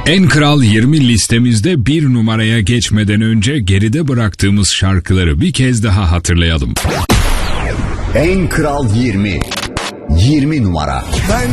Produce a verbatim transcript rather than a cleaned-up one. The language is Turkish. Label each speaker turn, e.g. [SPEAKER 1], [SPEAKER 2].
[SPEAKER 1] En Kral yirmi listemizde bir numaraya geçmeden önce geride bıraktığımız şarkıları bir kez daha hatırlayalım.
[SPEAKER 2] En Kral yirmi. yirmi numara.
[SPEAKER 3] Ben